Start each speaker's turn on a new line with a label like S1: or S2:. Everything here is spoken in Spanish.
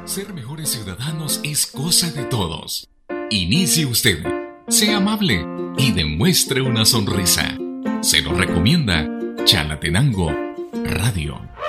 S1: Ser mejores ciudadanos es cosa de todos. Inicie usted, sea amable y demuestre una sonrisa. Se lo recomienda Chalatenango Radio.